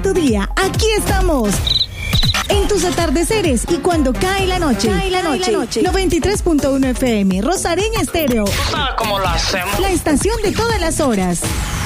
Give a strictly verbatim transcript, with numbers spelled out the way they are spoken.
tu día, aquí estamos. En tus atardeceres y cuando cae la noche. Cae la noche. La noche. noventa y tres punto uno F M, Rosareña Estéreo. ¿Tú sabes cómo lo hacemos? La estación de todas las horas.